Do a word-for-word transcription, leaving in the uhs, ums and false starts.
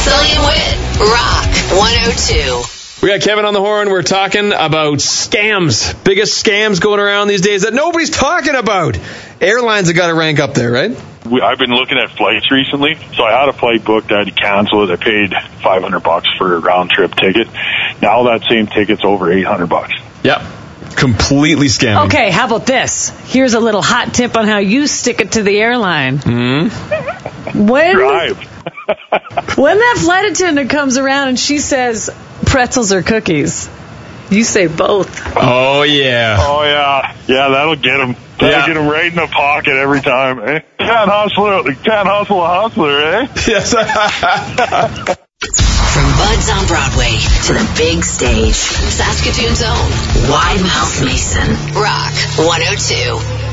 Massey and Wit. Rock one oh two. We got Kevin on the horn. We're talking about scams. Biggest scams going around these days that nobody's talking about. Airlines have got to rank up there, right? We, I've been looking at flights recently. So I had a flight booked. I had to cancel it. I paid five hundred bucks for a round trip ticket. Now that same ticket's over eight hundred bucks. Yep. Completely scamming. Okay, how about this? Here's a little hot tip on how you stick it to the airline. Mm-hmm. When, Drive. when that flight attendant comes around and she says pretzels or cookies, you say both. Oh, yeah. Oh, yeah. Yeah, that'll get them. That'll Yeah. get them right in the pocket every time, eh? Can't hustle, can't hustle a hustler, eh? Yes. From Buds on Broadway to the big stage, Saskatoon's own Wide Mouth Mason. Rock one oh two.